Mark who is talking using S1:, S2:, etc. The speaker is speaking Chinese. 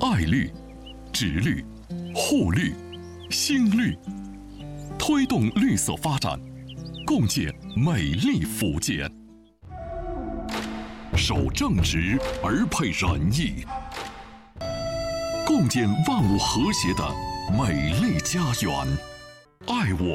S1: 爱绿、植绿、护绿、新绿，推动绿色发展，共建美丽福建。守正直而配仁义，共建万物和谐的美丽家园。爱我。